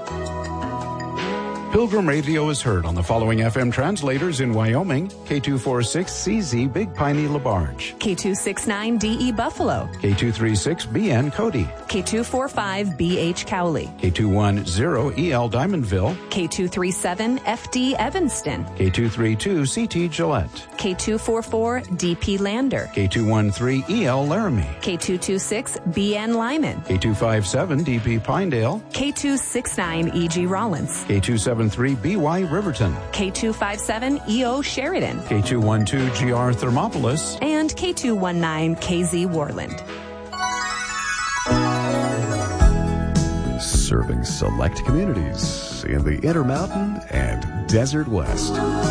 Pilgrim Radio is heard on the following FM translators in Wyoming: K246CZ Big Piney LaBarge, K269DE Buffalo, K236BN Cody, K245BH Cowley, K210EL Diamondville, K237FD Evanston, K232CT Gillette, K244DP Lander, K213EL Laramie, K226BN Lyman, K257DP Pinedale, K269EG Rollins, K273BY Riverton, K257EO Sheridan, K212GR Thermopolis, and K219KZ Warland. Serving select communities in the Intermountain and Desert West.